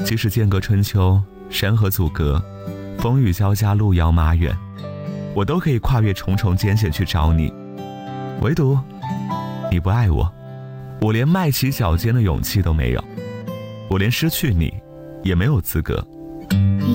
即使间隔春秋，山河阻隔，风雨交加，路遥马远，我都可以跨越重重艰险去找你。唯独你不爱我，我连迈起脚尖的勇气都没有，我连失去你也没有资格。